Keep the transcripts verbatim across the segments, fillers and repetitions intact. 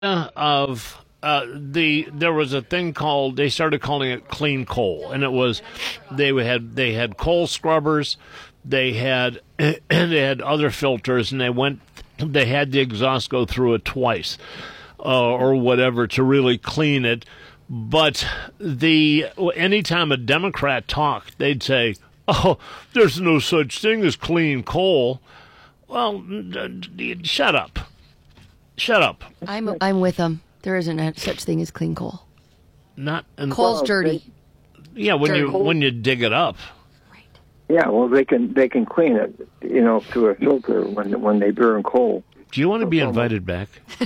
of uh, the there was a thing called they started calling it clean coal, and it was they had they had coal scrubbers, they had and they had other filters, and they went they had the exhaust go through it twice uh, or whatever to really clean it. But the anytime a Democrat talked, they'd say, "Oh, there's no such thing as clean coal." Well, shut up. Shut up. I'm I'm with them. There isn't a such thing as clean coal. Not and Coal's dirty. Yeah, when Dirty. you when you dig it up. Right. Yeah, well, they can they can clean it, you know, through a filter when when they burn coal. Do you want to be invited back?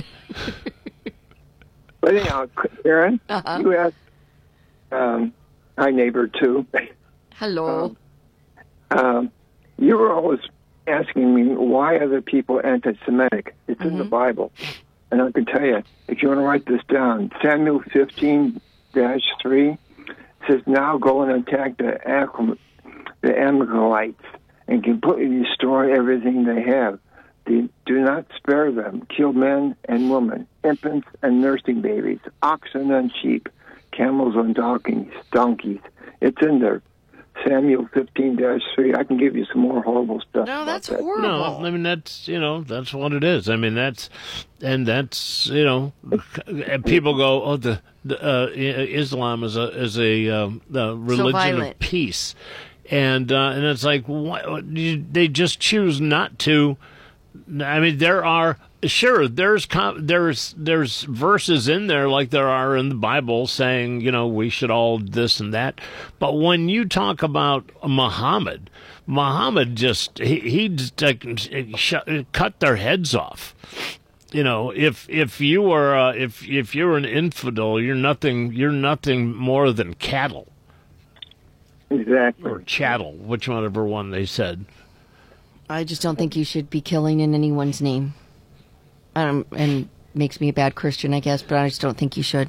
But anyhow, Aaron, Uh-huh. you asked um, my neighbor too. Hello. Um, um, you were always asking me why are the people anti-Semitic? It's in the Bible, and I can tell you if you want to write this down. Samuel fifteen dash three says, "Now go and attack the Achem, the Amalekites and completely destroy everything they have. They, do not spare them. Kill men and women, infants and nursing babies, oxen and sheep, camels and donkeys. Donkeys. It's in there." Samuel fifteen dash three. I can give you some more horrible stuff. No, that's about that. horrible. No, I mean that's you know that's what it is. I mean that's and that's you know and people go, oh, the, the uh, Islam is a is a um, the religion violent. of peace, and uh, and it's like why, they just choose not to. I mean, there are sure there's there's there's verses in there like there are in the Bible saying you know we should all this and that, but when you talk about Muhammad, Muhammad just he he just like, cut their heads off. You know, if if you were uh, if if you're an infidel, you're nothing you're nothing more than cattle. Exactly. Or chattel, whichever one they said. I just don't think you should be killing in anyone's name. Um, and makes me a bad Christian, I guess, but I just don't think you should.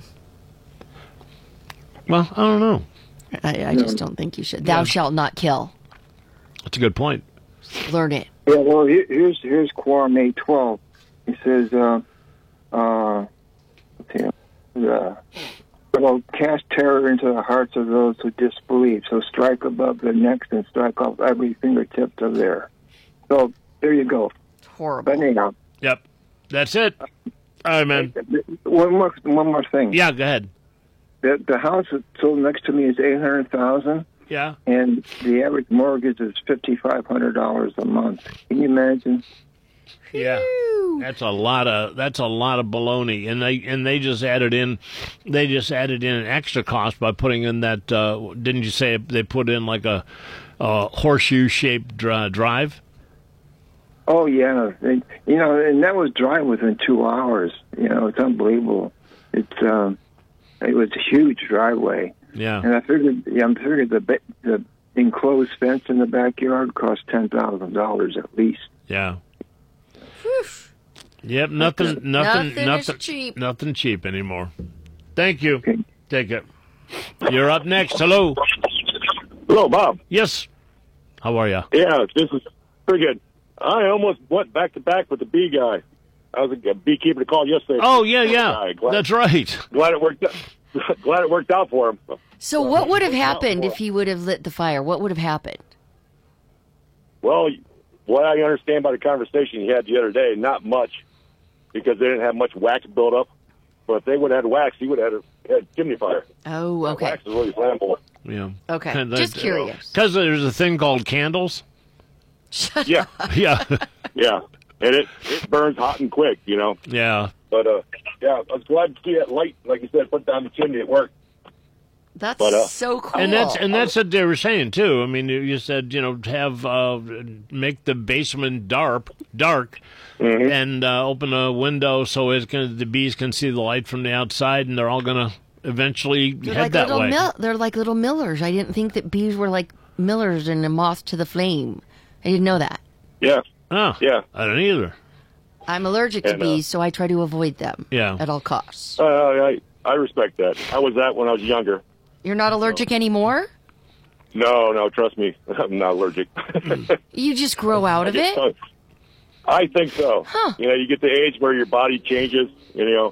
Well, I don't know. I, I just don't think you should. Thou Yeah. shalt not kill. That's a good point. Learn it. Yeah, well, here- here's here's Quorum eight twelve. He says, uh, uh, let's see, uh, "Will cast terror into the hearts of those who disbelieve. So strike above their necks and strike off every fingertip of their." So there you go. It's horrible. But anyhow, Yep. That's it. All right, man. one more one more thing. Yeah, go ahead. The the house that's sold next to me is eight hundred thousand, Yeah. and the average mortgage is fifty five hundred dollars a month. Can you imagine? Yeah. That's a lot of that's a lot of baloney, and they and they just added in, they just added in an extra cost by putting in that. Uh, didn't you say they put in like a, a horseshoe shaped dri- drive? Oh yeah, and, you know, and that was dry within two hours. You know, it's unbelievable. It's um, it was a huge driveway, Yeah. and I figured, yeah, I figured the ba- the enclosed fence in the backyard cost ten thousand dollars at least. Yeah. Yep. Nothing. Nothing. Nothing Nothing. is cheap. Nothing cheap anymore. Thank you. Okay. Take it. You're up next. Hello. Hello, Bob. Yes. How are you? Yeah, this is pretty good. I almost went back to back with the bee guy. I was a beekeeper to call yesterday. Oh yeah, yeah. Guy. Glad, That's right. glad it worked. Out. Glad it worked out for him. So what would have happened if he would have lit the fire? What would have happened? Well, what I understand by the conversation he had the other day, not much, because they didn't have much wax built up. But if they would have had wax, he would have had a had chimney fire. Oh, okay. Wax is really flammable. Yeah. Okay. And Just that- curious. Because there's a thing called candles. Shut Yeah, up. Yeah. yeah, and it it burns hot and quick, you know. Yeah. But uh, yeah, I was glad to see that light, like you said, put down the chimney. It worked. That's But, uh, so cool. And that's and that's what they were saying too. I mean, you- you said you know have uh, make the basement dark, dark, Mm-hmm. and uh, open a window so it can, the bees can see the light from the outside, and they're all gonna eventually they're head like that little way. mil- they're like little millers. I didn't think that bees were like millers and a moth to the flame. I didn't know that. Yeah, Oh, yeah. I don't either. I'm allergic to And, uh, bees, so I try to avoid them Yeah. at all costs. Uh, I I respect that. I was that when I was younger. You're not allergic anymore? No, no, trust me, I'm not allergic. You just grow out of it? I think so. Huh. You know, you get the age where your body changes. You know,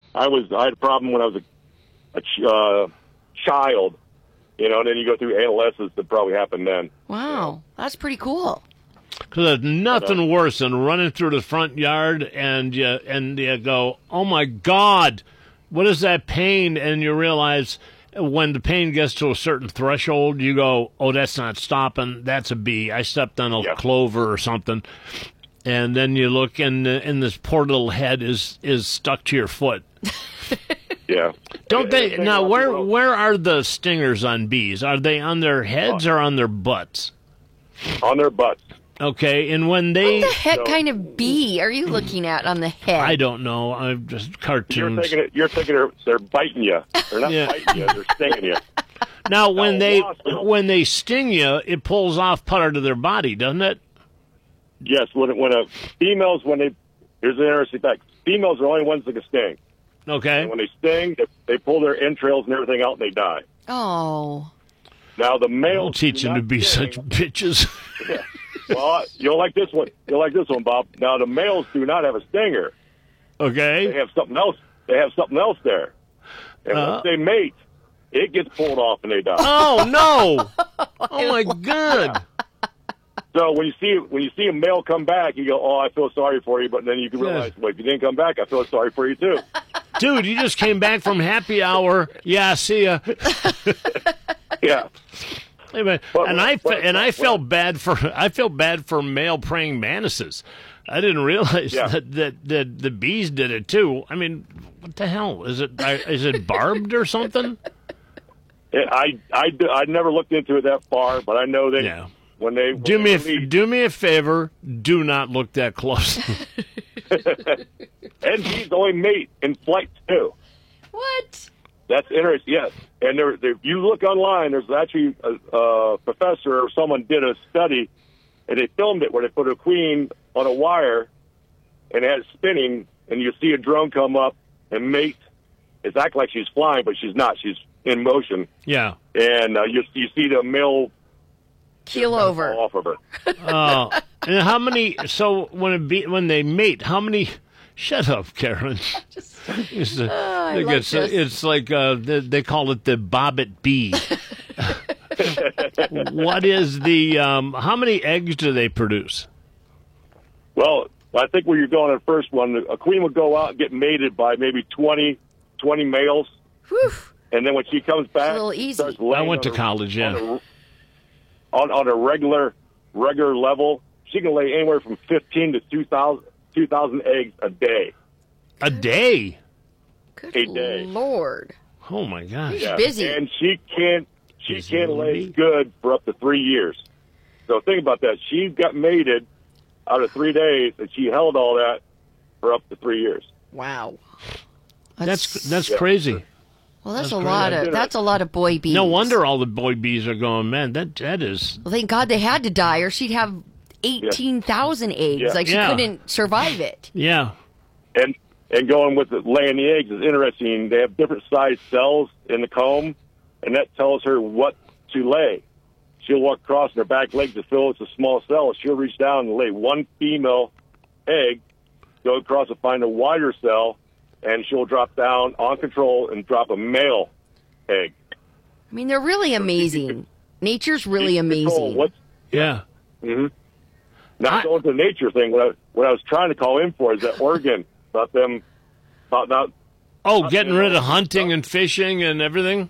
I was I had a problem when I was a, a ch- uh, child, you know, and then you go through adolescence that probably happened then. Wow, that's pretty cool. Because there's nothing worse than running through the front yard and you, and you go, oh, my God, what is that pain? And you realize when the pain gets to a certain threshold, you go, oh, that's not stopping. That's a bee. I stepped on a Yeah. clover or something. And then you look, and, and this poor little head is, is stuck to your foot. Yeah. Don't And- they? and Now, the thing where about the world- where are the stingers on bees? Are they on their heads or on their butts? on their butts. Okay, and when they... What the heck So- kind of bee are you looking at on the head? I don't know. I'm just You're cartoons. thinking it, you're thinking they're, they're biting you. They're not Yeah. biting you. They're stinging you. Now, when Now, they wasp, though. when they sting you, it pulls off part of their body, doesn't it? Yes, when when a females when they here's an interesting fact. Females are the only ones that can sting. Okay. And when they sting, they, they pull their entrails and everything out, and they die. Oh, Now the males I'll teach do them to not be sting. such bitches. Yeah. Well, you'll like this one. You'll like this one, Bob. Now the males do not have a stinger. They Okay. have something else. They have something else there. And Uh. once they mate, it gets pulled off and they die. Oh no! Oh my God! So when you see when you see a male come back, you go, "Oh, I feel sorry for you," but then you can Yeah. realize, well, if you didn't come back, I feel sorry for you too. Dude, you just came back from happy hour. Yeah, see ya. Yeah. Hey, man, But- and I fe- but- and I but- felt bad for I felt bad for male praying mantises. I didn't realize Yeah. that, that that the bees did it too. I mean, what the hell is it? I- Is it barbed or something? Yeah, I I I never looked into it that far, but I know that Yeah. when they when Do they me a, release- do me a favor. Do not look that close. and bees only mate in flight too. what? That's interesting. Yes, and there, there, you look online. There's actually a, a professor or someone did a study, and they filmed it where they put a queen on a wire, and it had it spinning, and you see a drone come up and mate. It's acting like she's flying, but she's not. She's in motion, Yeah. and uh, you you see the male Keel fall over. off of her. Oh, and how many? So when it be, when they mate, how many? Shut up, Karen. It's, uh, I look, like it's, uh, this. it's like uh, they, they call it the bobbit bee. What is the? Um, how many eggs do they produce? Well, I think where you're going on the first one, a queen would go out and get mated by maybe twenty, twenty males, Whew. and then when she comes back, little easy. starts I laying went on to a- college. on Yeah. a, on, on a regular regular level, she can lay anywhere from fifteen to two thousand two thousand eggs a day. A day. Good A day. Lord. Oh my gosh. Yeah. busy. And she can't she Busy can't little lay bee. good for up to three years. So think about that. She got mated out of three days, and she held all that for up to three years. Wow. That's that's Yeah. crazy. well. That's, that's a great. lot I of. did That's a lot of boy bees. No wonder all the boy bees are going. Man, that that is. Well, thank God they had to die, or she'd have eighteen thousand eggs. Yeah. Like she Yeah. couldn't survive it. Yeah. And and going with the, laying the eggs is interesting. They have different sized cells in the comb, and that tells her what to lay. She'll walk across and her back leg to fill it's a small cell. She'll reach down and lay one female egg, go across and find a wider cell, and she'll drop down on control and drop a male egg. I mean, they're really amazing. Nature's really She can control amazing. What's Yeah. hmm Not I- going to the nature thing. What I, what I was trying to call in for is that Oregon about them about, about Oh, getting rid of hunting and fishing and everything.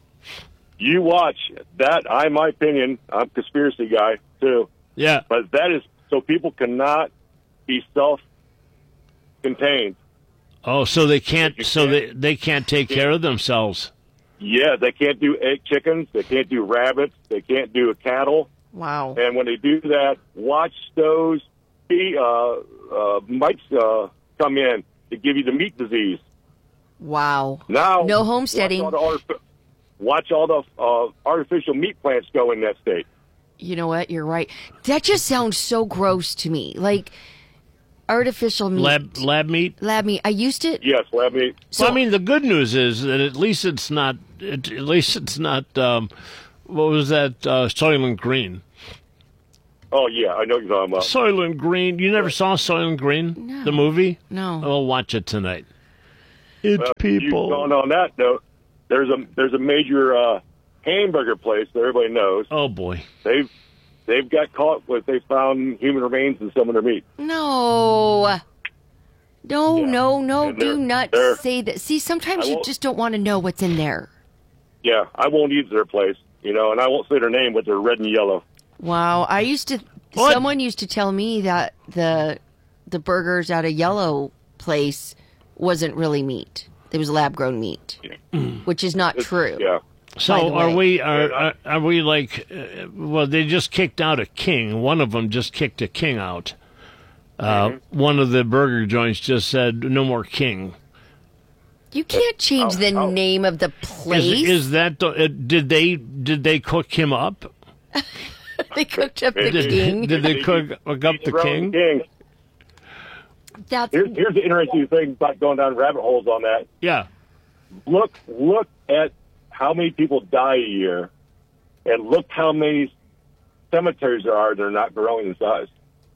you watch that. I, in my opinion, I'm a conspiracy guy too, Yeah. but that is so people cannot be self-contained. Oh, so they can't. You So can't- they they can't take care of themselves. Yeah, they can't do egg chickens. They can't do rabbits. They can't do a cattle. Wow. And when they do that, watch those bee, uh, uh, mites uh, come in to give you the meat disease. Wow. Now, No homesteading. Watch all the, artif- watch all the uh, artificial meat plants go in that state. You know what? You're right. That just sounds so gross to me. Like artificial meat. Lab lab meat. Lab meat. I used it. Yes, lab meat. So, well, I mean, the good news is that at least it's not. It, at least it's not. Um, what was that? Uh, Soylent Green. Oh, yeah, I know what you're talking about. Soylent Green. You never saw Soylent Green, No. the movie? No. I'll watch it tonight. It's well, people. You've gone on that note. There's a there's a major uh, hamburger place that everybody knows. Oh boy, they've they've got caught with they found human remains in some of their meat. No. No, Yeah. no, no, And do they're- not they're- say that. See, sometimes I you won't- just don't want to know what's in there. Yeah, I won't eat their place, you know, and I won't say their name, but they're red and yellow. Wow, I used to. What? Someone used to tell me that the the burgers at a yellow place wasn't really meat. It was lab grown meat, which is not true. Yeah. By So the are way. we are, are are we like? Uh, well, they just kicked out a king. One of them just kicked a king out. Uh, Mm-hmm. One of the burger joints just said no more king. You can't change the oh. name of the Is, place. is that the, uh, did they did they cook him up? They cooked up the Did- king. Did they cook, cook up the Grown king? That's Here's, here's the interesting thing about going down rabbit holes on that. Yeah. Look, look at how many people die a year, and look how many cemeteries there are that are not growing in size.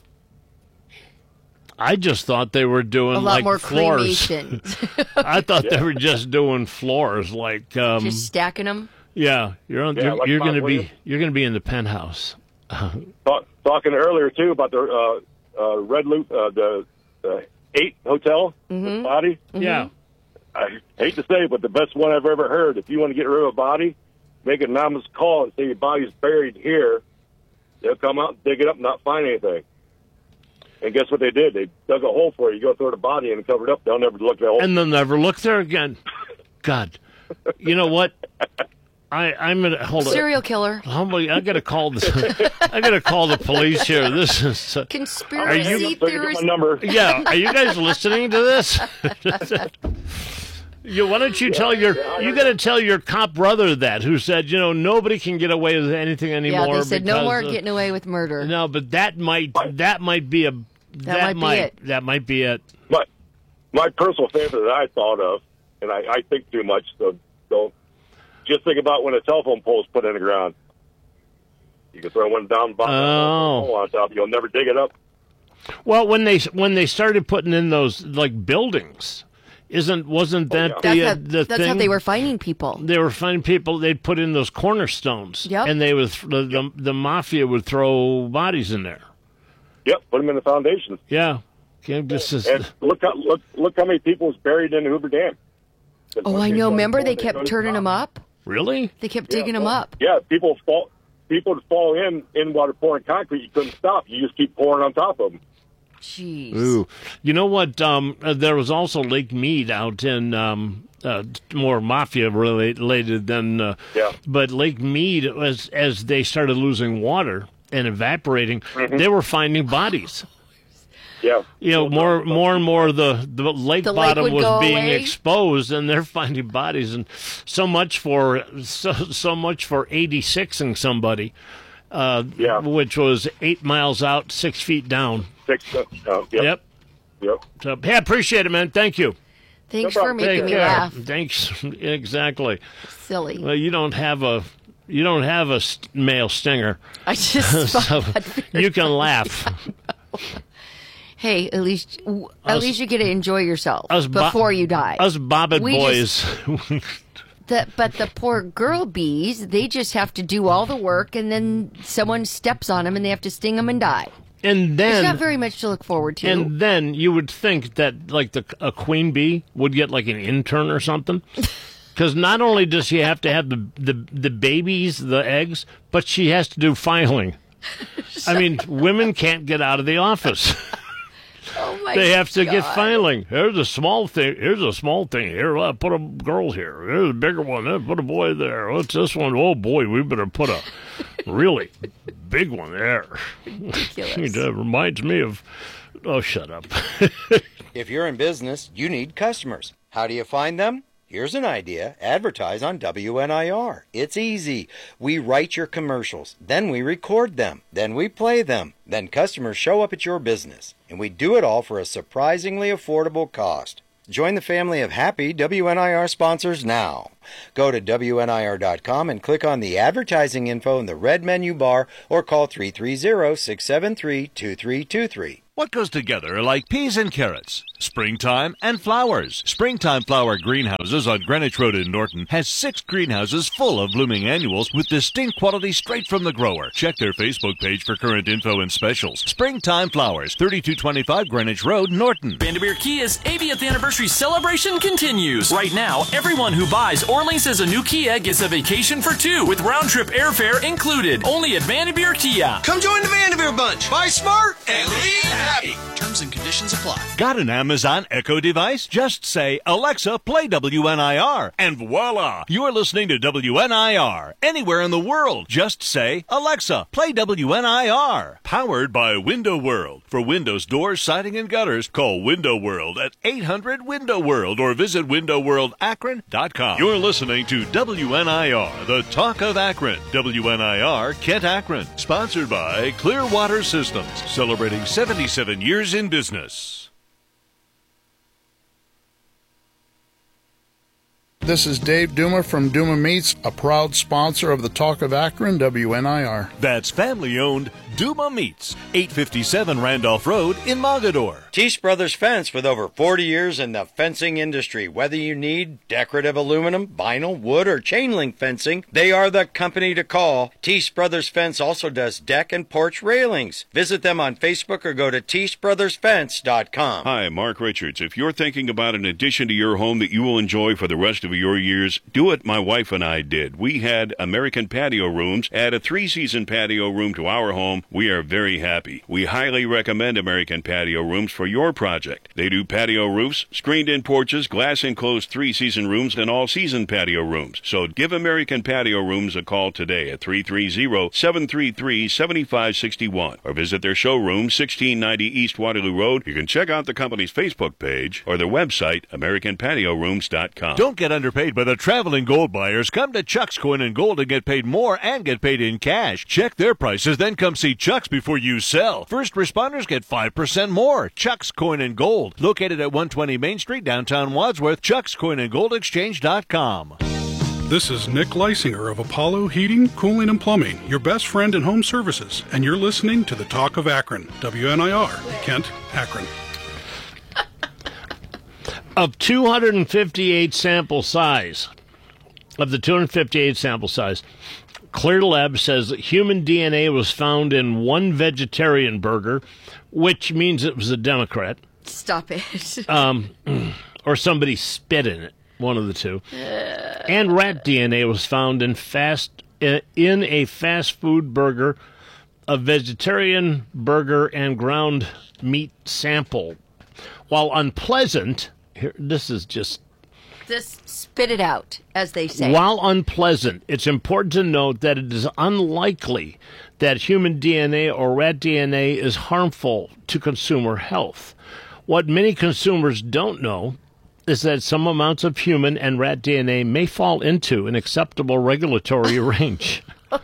I just thought they were doing a lot like more floors. cremations. I thought they were just doing floors, like um, Just stacking them. yeah. You're on, Yeah, you're, like you're Bob going to be Williams. you're going to be in the penthouse. Talk, talking earlier too about the uh, uh, Red Loop, uh, the, the eight hotel, the body. Yeah. I hate to say it, but the best one I've ever heard. If you want to get rid of a body, make an anonymous call and say your body's buried here. They'll come out and dig it up and not find anything. And guess what they did? They dug a hole for you. You go throw the body in and cover it up. They'll never look at that hole. And they'll never look there again. God, you know what? I I'm gonna hold on. Serial killer. Humbly, I gotta call the I gotta call the police here. This is uh, Conspiracy so you get theorist. my number. yeah. Are you guys listening to this? You, why don't you tell your you got to tell your cop brother that who said you know nobody can get away with anything anymore. Yeah, they said no because more of- getting away with murder. No, but that might that might be a that, might be it. that might be it. But my personal favorite that I thought of, and I, I think too much, so don't just think about when a telephone pole is put in the ground. You can throw one down bottom Oh. on top. You'll never dig it up. Well, when they when they started putting in those like buildings, isn't wasn't that yeah. the That's, uh, how, the that's thing? how they were finding people. They were finding people. They'd put in those cornerstones, Yep. and they would th- the, the the mafia would throw bodies in there. Yep, put them in the foundations. Yeah, okay, this is And look how look look how many people was buried in the Hoover Dam. Oh, I know. Remember, they kept turning them up. really. They kept digging them up. Yeah, people fall. People would fall in in water pouring concrete. You couldn't stop. You just keep pouring on top of them. Jeez. Ooh, you know what? Um, uh, there was also Lake Mead out in um, uh, more mafia related than. Uh, Yeah. But Lake Mead, as as they started losing water and evaporating, Mm-hmm. they were finding bodies. Yeah. You know, more more and more the the lake The lake bottom would was go being away? exposed, and they're finding bodies, and so much for so so much for eighty-sixing somebody, uh, Yeah. which was eight miles out, six feet down. Six. Uh, yep. Yep. Yep. So, hey, I appreciate it, man. Thank you. Thanks No for problem. making Take me care. laugh. Thanks. Exactly. Silly. Well, you don't have a you don't have a st- male stinger, I just so thought that- you can laugh. Hey, at least at Us- least you get to enjoy yourself Us bo- before you die. Us bobbit We boys. The, but the poor girl bees, they just have to do all the work, and then someone steps on them, and they have to sting them and die. and There's then not very much to look forward to. And then you would think that, like, the a queen bee would get like an intern or something, because not only does she have to have the, the the babies, the eggs, but she has to do filing. I mean, women can't get out of the office; oh my they have to God. get filing. Here's a small thing. Here's a small thing here. Uh, put a girl here. Here's a bigger one. Uh, put a boy there. What's this one? Oh boy, we better put a really big one there. Ridiculous. That reminds me of. Oh, shut up. If you're in business, you need customers. How do you find them? Here's an idea. Advertise on W N I R. It's easy. We write your commercials, then we record them, then we play them, then customers show up at your business. And we do it all for a surprisingly affordable cost. Join the family of happy W N I R sponsors now. Go to W N I R dot com and click on the advertising info in the red menu bar or call three three zero, six seven three, two three two three. What goes together like peas and carrots? springtime, and flowers. Springtime Flower Greenhouses on Greenwich Road in Norton has six greenhouses full of blooming annuals with distinct quality straight from the grower. Check their Facebook page for current info and specials. Springtime Flowers, thirty-two twenty-five Greenwich Road, Norton. Vandermeer Kia's eightieth anniversary celebration continues. Right now, everyone who buys or leases a new Kia gets a vacation for two with round-trip airfare included. Only at Vandermeer Kia. Come join the Vandermeer Bunch. Buy smart and leave happy. Terms and conditions apply. Got an Amazon Echo device? Just say, Alexa, play W N I R, and voila! You're listening to W N I R. Anywhere in the world, just say, Alexa, play W N I R. Powered by Window World. For windows, doors, siding, and gutters, call Window World at eight hundred window world or visit window world akron dot com. You're listening to W N I R, the talk of Akron. W N I R, Kent, Akron. Sponsored by Clearwater Systems, celebrating seventy-seven years in business. This is Dave Duma from Duma Meats, a proud sponsor of the Talk of Akron, W N I R. That's family-owned Duma Meats, eight fifty-seven Randolph Road in Mogador. Teach Brothers Fence, with over forty years in the fencing industry. Whether you need decorative aluminum, vinyl, wood, or chain link fencing, they are the company to call. Teach Brothers Fence also does deck and porch railings. Visit them on Facebook or go to teach brothers fence dot com. Hi, Mark Richards. If you're thinking about an addition to your home that you will enjoy for the rest of your years, do what my wife and I did. We had American Patio Rooms, add a three-season patio room to our home. We are very happy. We highly recommend American Patio Rooms for your project. They do patio roofs, screened-in porches, glass-enclosed three-season rooms, and all-season patio rooms. So give American Patio Rooms a call today at three three zero, seven three three, seven five six one or visit their showroom, sixteen ninety East Waterloo Road. You can check out the company's Facebook page or their website, american patio rooms dot com. Don't get underpaid by the traveling gold buyers. Come to Chuck's Coin and Gold and get paid more and get paid in cash. Check their prices, then come see Chuck's before you sell. First responders get five percent more. Chuck's Coin and Gold, located at one twenty Main Street, downtown Wadsworth. chucks coin and gold exchange dot com. This is Nick Leisinger of Apollo Heating, Cooling, and Plumbing, your best friend in home services, and you're listening to the Talk of Akron, W N I R, Kent, Akron. Of two hundred fifty-eight sample size, of the two hundred fifty-eight sample size, Clear Lab says that human D N A was found in one vegetarian burger, which means it was a Democrat. Stop it. um, or somebody spit in it, one of the two. Uh, and rat D N A was found in fast in a fast food burger, a vegetarian burger, and ground meat sample. While unpleasant, here, this is just... Just spit it out, as they say. While unpleasant, it's important to note that it is unlikely that human D N A or rat D N A is harmful to consumer health. What many consumers don't know is that some amounts of human and rat D N A may fall into an acceptable regulatory range. Oh,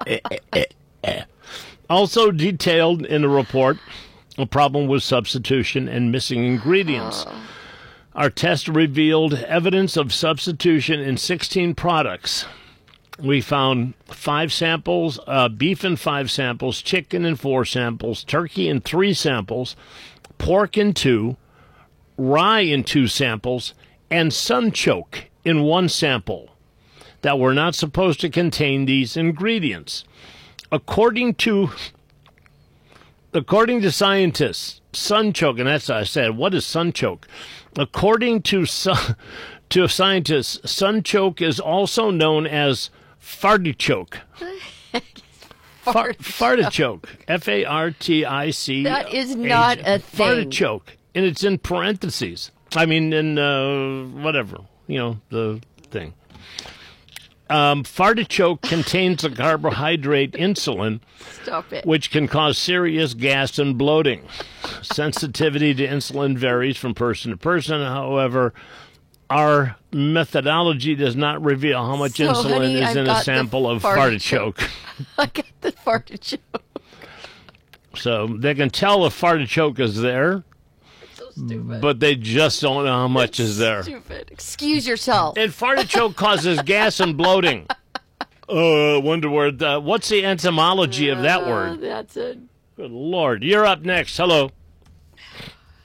also detailed in the report, a problem with substitution and missing ingredients. Oh. Our test revealed evidence of substitution in sixteen products. We found five samples, uh, beef in five samples, chicken in four samples, turkey in three samples, pork in two, rye in two samples, and sunchoke in one sample that were not supposed to contain these ingredients. According to according to scientists, sunchoke, and that's what I said, what is sunchoke? According to to scientists, sunchoke is also known as fartichoke. Fart- fartichoke. F A R T I C. That is not a thing. Fartichoke. And it's in parentheses. I mean, in uh, whatever, you know, the thing. Um, fartichoke contains the carbohydrate insulin, Stop it. which can cause serious gas and bloating. Sensitivity to insulin varies from person to person. However, our methodology does not reveal how much so, insulin honey, is I've in a sample of fartichoke. fartichoke. I got the fartichoke. So they can tell if fartichoke is there. Stupid. But they just don't know how much That's is there. Stupid. Excuse yourself. And fartichoke causes gas and bloating. Uh, wonder where. The, what's the etymology of that Uh, word? That's it. Good Lord. You're up next. Hello.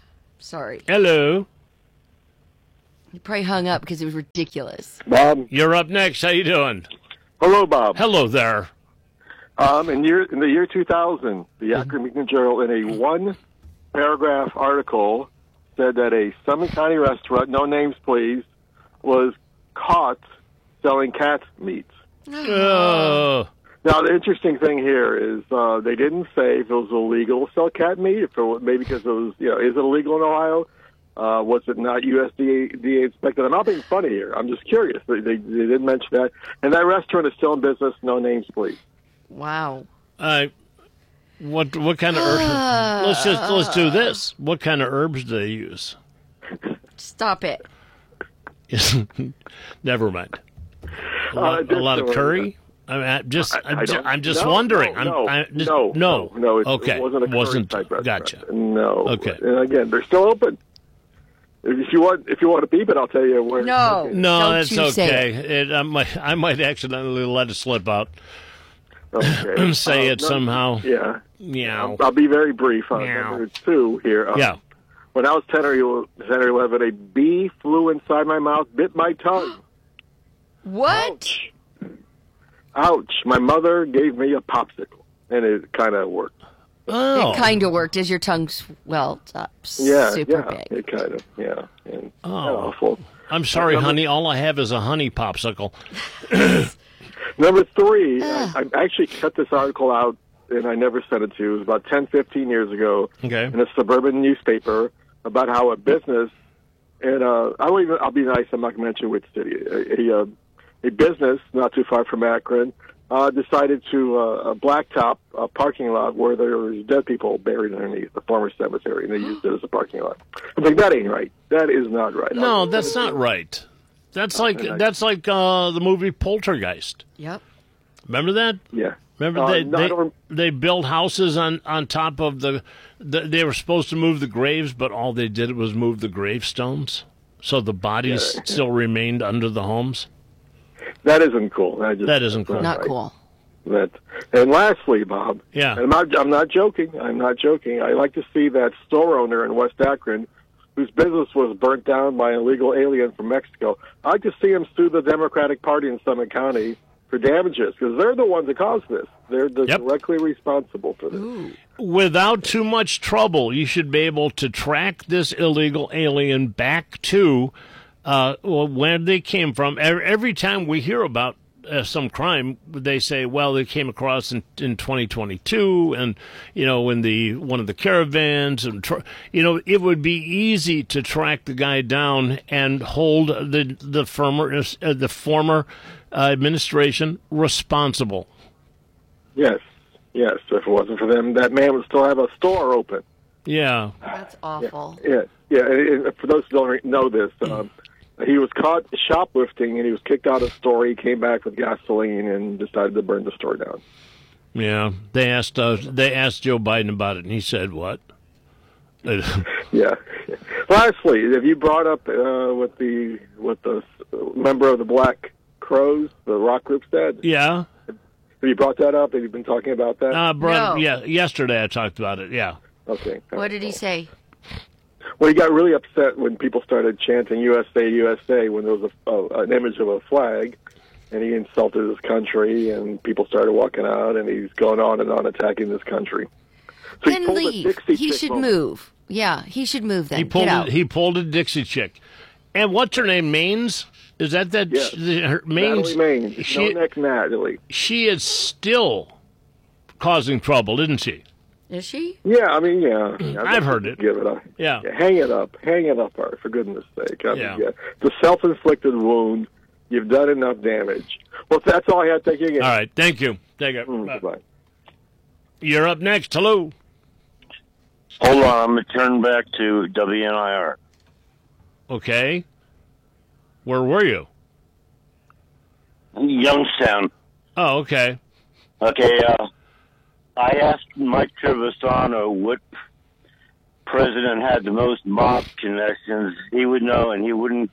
Sorry. Hello. He probably hung up because it was ridiculous. Bob. You're up next. How you doing? Hello, Bob. Hello there. Um, in, year, in the year two thousand, the Akron Beacon Journal, in a one-paragraph article, said that a Summit County restaurant, no names please, was caught selling cat meat. Oh. Now, the interesting thing here is uh, they didn't say if it was illegal to sell cat meat, if it was, maybe because it was, you know, is it illegal in Ohio? Uh, was it not U S D A inspected? I'm not being funny here. I'm just curious. They, they, they didn't mention that. And that restaurant is still in business. No names, please. Wow. Uh, what what kind of herbs? let's just let's do this. What kind of herbs do they use? Stop it. Never mind. A Uh, lot, a lot of just- curry. I mean, I'm just, I- I'm, I ju- don't- I'm just no, wondering. no, I'm, no, I'm just, no, no, no, no, it- it okay, wasn't a curry wasn't. type restaurant. Gotcha. No. Okay. And again, they're still open. If you want, if you want to beep it, I'll tell you where. No. No, Don't that's you say okay. It, I might, I might accidentally let it slip out. Okay. Say Uh, it no, somehow. Yeah. Meow. I'll be very brief on Meow. number two here. Um, Yeah. When I was ten or el- ten or eleven, a bee flew inside my mouth, bit my tongue. What? Ouch! My mother gave me a popsicle, and it kind of worked. Oh. It kind of worked as your tongue swelled up Yeah, super yeah, big. it kind of, yeah. And Oh. awful. I'm sorry, Uh, number- honey. All I have is a honey popsicle. Number three, I, I actually cut this article out, and I never sent it to you. It was about ten, fifteen years ago Okay. in a suburban newspaper about how a business, and uh, I won't even, I'll be nice, I'm not going to mention which city, a, a, uh, a business not too far from Akron uh, decided to uh, a blacktop a parking lot where there was dead people buried underneath the former cemetery, and they used it as a parking lot. I'm like, that ain't right. That is not right. No, that's not right. That's like that's like uh, the movie Poltergeist. Yep. Remember that? Yeah. Remember Uh, they no, I they, don't- they built houses on, on top of the, the. They were supposed to move the graves, but all they did was move the gravestones, so the bodies Yeah. still remained under the homes. That isn't cool. That, just, That isn't cool. Not right. cool. That, and lastly, Bob, Yeah. and I'm not, I'm not joking. I'm not joking. I like to see that store owner in West Akron, whose business was burnt down by an illegal alien from Mexico. I like to see him sue the Democratic Party in Summit County for damages, because they're the ones that caused this. They're the Yep. directly responsible for this. Without too much trouble, you should be able to track this illegal alien back to uh, well, where they came from. Every, every time we hear about uh, some crime, they say, well, they came across in, in twenty twenty-two, and, you know, in the one of the caravans. And tr- you know, it would be easy to track the guy down and hold the, the, former, uh, the former uh, administration responsible. Yes, yes. If it wasn't for them, that man would still have a store open. Yeah. That's awful. Yeah, yeah. And, and for those who don't know this, um, he was caught shoplifting, and he was kicked out of the store. He came back with gasoline and decided to burn the store down. Yeah, they asked uh, they asked Joe Biden about it, and he said, "What?" Yeah. Lastly, have you brought up uh, with the with the member of the Black Crows, the rock group said? Yeah. Have you brought that up? Have you been talking about that? Uh, brought, No. Yeah, yesterday I talked about it. Yeah. Okay. What did he say? Well, he got really upset when people started chanting U S A, U S A when there was a, uh, an image of a flag, and he insulted his country, and people started walking out, and he's going on and on attacking this country. So he Then pulled a leave. Dixie He chick should moment. move. Yeah, he should move then. He pulled Get out. a, he pulled a Dixie chick, and what's her name? Maines? Is that that? Yes. sh- her, Maines. Natalie Maines. She No neck Natalie. she is still causing trouble, isn't she? Is she? Yeah, I mean, yeah. yeah I've heard it. Give it up. Yeah. Yeah, hang it up. Hang it up, Art, for goodness sake. I Yeah. mean, yeah. It's a self-inflicted wound. You've done enough damage. Well, that's all I had. Thank you again. All right. Thank you. Thank you. Mm, Uh, goodbye. You're up next. Hello. Hold on, I'm going to turn back to W N I R. Okay. Where were you? Youngstown. Oh, okay. Okay, uh, I asked Mike Trevisano what president had the most mob connections. He would know, and he wouldn't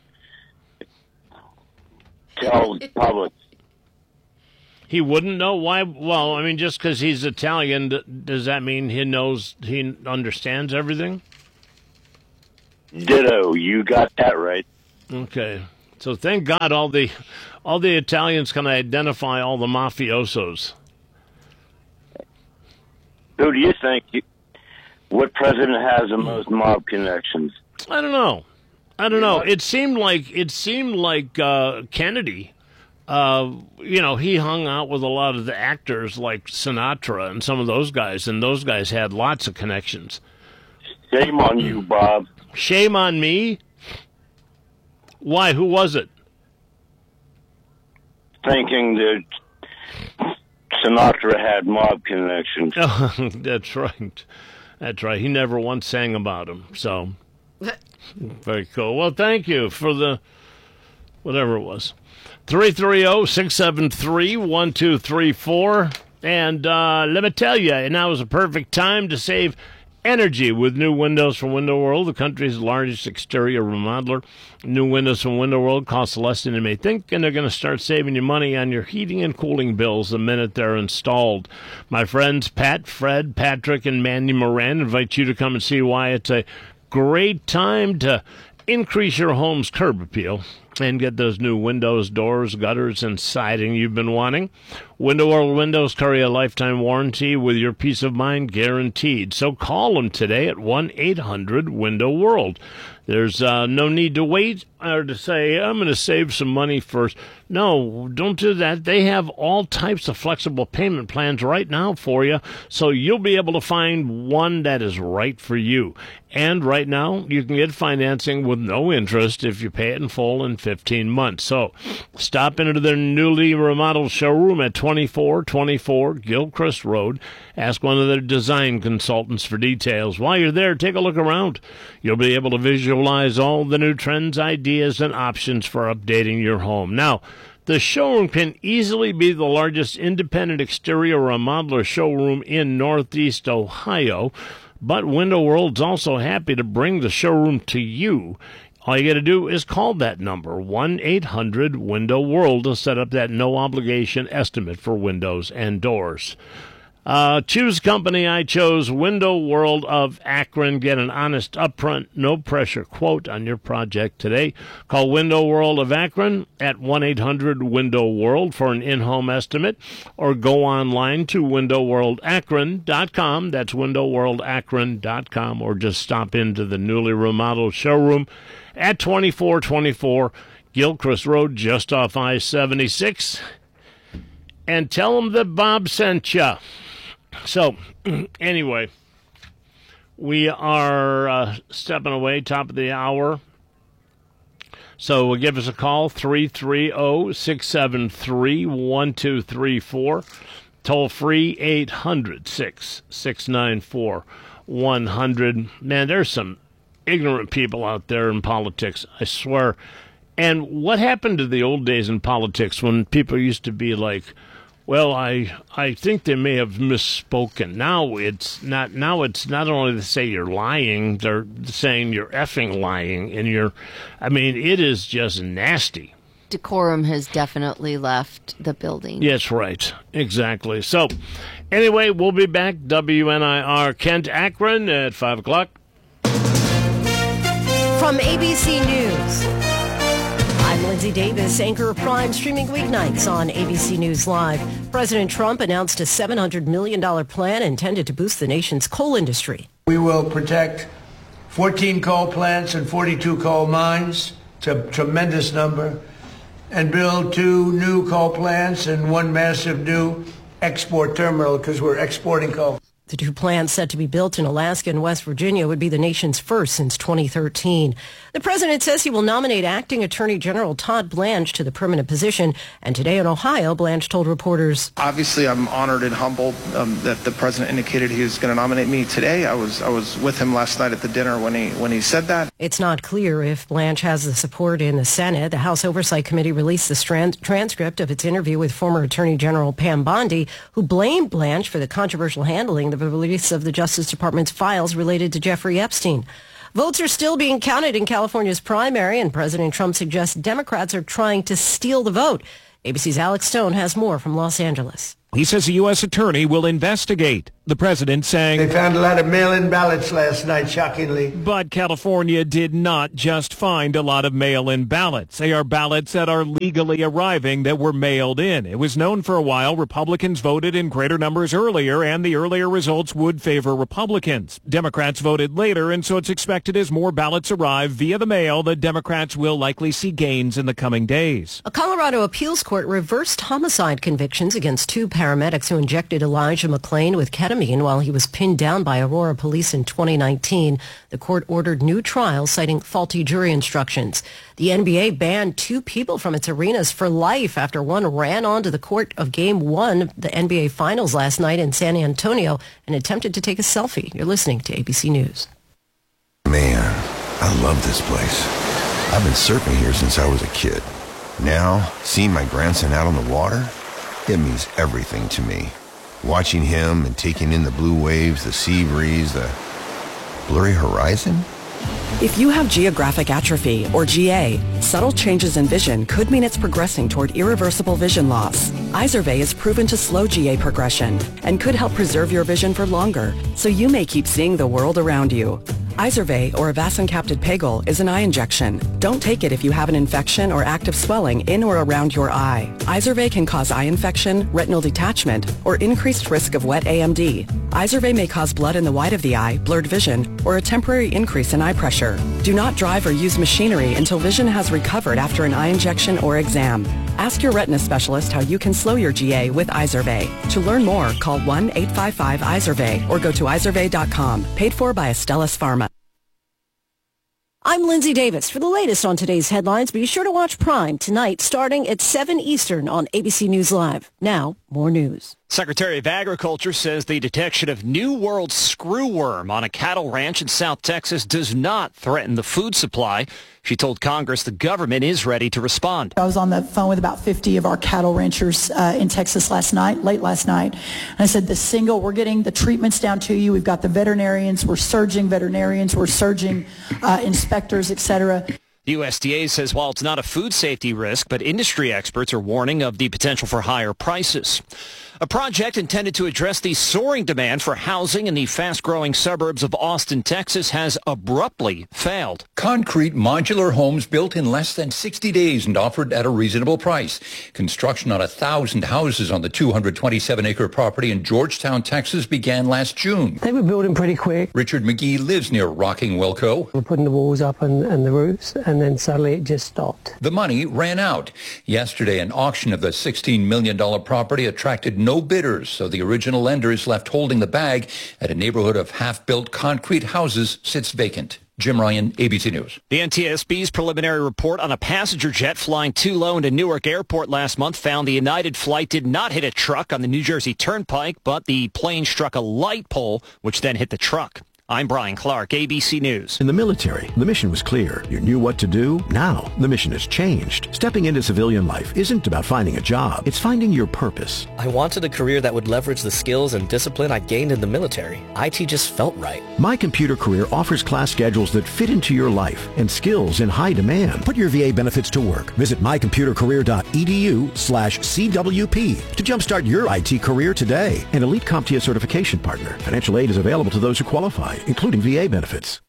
tell the public. He wouldn't know why. Well, I mean, just because he's Italian, d- does that mean he knows, he understands everything? Ditto. You got that right. Okay. So thank God all the all the Italians can identify all the mafiosos. Who do you think? You, what president has the most mob connections? I don't know. I don't know. It seemed like it seemed like uh, Kennedy. Uh, you know, he hung out with a lot of the actors like Sinatra and some of those guys, and those guys had lots of connections. Shame on you, Bob. Shame on me? Why? Who was it? Thinking that Sinatra had mob connections. Oh, that's right. That's right. He never once sang about him. So, very cool. Well, thank you for the, whatever it was. three three zero, six seven three, one two three four. And uh, let me tell you, now is a perfect time to save energy with new windows from Window World, the country's largest exterior remodeler. New windows from Window World cost less than you may think, and they're going to start saving you money on your heating and cooling bills the minute they're installed. My friends Pat, Fred, Patrick, and Mandy Moran invite you to come and see why it's a great time to increase your home's curb appeal and get those new windows, doors, gutters, and siding you've been wanting. Window World windows carry a lifetime warranty with your peace of mind guaranteed. So call them today at one eight hundred window world. There's uh, no need to wait or to say, I'm going to save some money first. No, don't do that. They have all types of flexible payment plans right now for you, so you'll be able to find one that is right for you. And right now, you can get financing with no interest if you pay it in full in fifteen months. So stop into their newly remodeled showroom at twenty-four twenty-four Gilchrist Road. Ask one of their design consultants for details. While you're there, take a look around. You'll be able to visualize all the new trends, ideas, and options for updating your home. Now, the showroom can easily be the largest independent exterior remodeler showroom in Northeast Ohio, but Window World's also happy to bring the showroom to you. All you got to do is call that number, one eight hundred window world, to set up that no-obligation estimate for windows and doors. Uh, choose company I chose, Window World of Akron. Get an honest, upfront, no-pressure quote on your project today. Call Window World of Akron at one eight hundred window world for an in-home estimate, or go online to window world akron dot com. That's window world akron dot com, or just stop into the newly remodeled showroom at twenty-four twenty-four Gilchrist Road, just off I seventy-six. And tell them that Bob sent you. So, anyway, we are uh, stepping away, top of the hour. So give us a call, three three zero, six seven three, one two three four. Toll free, eight hundred, six six nine four, one hundred. Man, there's some ignorant people out there in politics, I swear. And what happened to the old days in politics when people used to be like, well, I I think they may have misspoken. Now it's not. Now it's not only to say you're lying; they're saying you're effing lying, and you're. I mean, it is just nasty. Decorum has definitely left the building. Yes, right, exactly. So, anyway, we'll be back. W N I R Kent Akron at five o'clock. From A B C News. I'm Lindsay Davis, anchor of Prime, streaming weeknights on A B C News Live. President Trump announced a seven hundred million dollars plan intended to boost the nation's coal industry. We will protect fourteen coal plants and forty-two coal mines. It's a tremendous number. And build two new coal plants and one massive new export terminal because we're exporting coal. The two plants set to be built in Alaska and West Virginia would be the nation's first since twenty thirteen. The president says he will nominate acting Attorney General Todd Blanche to the permanent position. And today in Ohio, Blanche told reporters, obviously, I'm honored and humbled um, that the president indicated he was going to nominate me today. I was I was with him last night at the dinner when he when he said that. It's not clear if Blanche has the support in the Senate. The House Oversight Committee released the strand, transcript of its interview with former Attorney General Pam Bondi, who blamed Blanche for the controversial handling of the release of the Justice Department's files related to Jeffrey Epstein. Votes are still being counted in California's primary, and President Trump suggests Democrats are trying to steal the vote. A B C's Alex Stone has more from Los Angeles. He says a U S attorney will investigate The president saying they found a lot of mail-in ballots last night, shockingly. But California did not just find a lot of mail-in ballots. They are ballots that are legally arriving that were mailed in. It was known for a while Republicans voted in greater numbers earlier, and the earlier results would favor Republicans. Democrats voted later, and so it's expected as more ballots arrive via the mail that Democrats will likely see gains in the coming days. A Colorado appeals court reversed homicide convictions against two paramedics who injected Elijah McClain with ketamine while he was pinned down by Aurora police in twenty nineteen. The court ordered new trials citing faulty jury instructions. The N B A banned two people from its arenas for life after one ran onto the court of Game one of the N B A Finals last night in San Antonio and attempted to take a selfie. You're listening to A B C News. Man, I love this place. I've been surfing here since I was a kid. Now, seeing my grandson out on the water, it means everything to me. Watching him and taking in the blue waves, the sea breeze, the blurry horizon. If you have geographic atrophy, or G A, subtle changes in vision could mean it's progressing toward irreversible vision loss. Izervay is proven to slow G A progression and could help preserve your vision for longer, so you may keep seeing the world around you. Izervay, or avacincaptad pegol, is an eye injection. Don't take it if you have an infection or active swelling in or around your eye. Izervay can cause eye infection, retinal detachment, or increased risk of wet A M D. Izervay may cause blood in the white of the eye, blurred vision, or a temporary increase in eye pressure. Do not drive or use machinery until vision has recovered after an eye injection or exam. Ask your retina specialist how you can slow your G A with Izervay. To learn more, call one eight five five Izervay or go to izervay dot com. Paid for by Astellas Pharma. I'm Lindsay Davis. For the latest on today's headlines, be sure to watch Prime tonight starting at seven Eastern on A B C News Live. Now, more news. Secretary of Agriculture says the detection of New World screwworm on a cattle ranch in South Texas does not threaten the food supply. She told Congress the government is ready to respond. I was on the phone with about fifty of our cattle ranchers uh, in Texas last night, late last night. And I said, the single, we're getting the treatments down to you. We've got the veterinarians. We're surging veterinarians. We're surging uh, inspectors, et cetera. The U S D A says while it's not a food safety risk, but industry experts are warning of the potential for higher prices. A project intended to address the soaring demand for housing in the fast-growing suburbs of Austin, Texas, has abruptly failed. Concrete modular homes built in less than sixty days and offered at a reasonable price. Construction on a thousand houses on the two hundred twenty-seven acre property in Georgetown, Texas began last June. They were building pretty quick. Richard McGee lives near Rocking Wilco. We're putting the walls up and, and the roofs, and then suddenly it just stopped. The money ran out. Yesterday, an auction of the sixteen million dollars property attracted no bidders, so the original lender is left holding the bag at a neighborhood of half-built concrete houses sits vacant. Jim Ryan, A B C News. The N T S B's preliminary report on a passenger jet flying too low into Newark Airport last month found the United flight did not hit a truck on the New Jersey Turnpike, but the plane struck a light pole, which then hit the truck. I'm Brian Clark, A B C News. In the military, the mission was clear. You knew what to do. Now, the mission has changed. Stepping into civilian life isn't about finding a job. It's finding your purpose. I wanted a career that would leverage the skills and discipline I gained in the military. I T just felt right. My Computer Career offers class schedules that fit into your life and skills in high demand. Put your V A benefits to work. Visit mycomputercareer.edu slash CWP to jumpstart your I T career today. An Elite CompTIA certification partner. Financial aid is available to those who qualify, including V A benefits.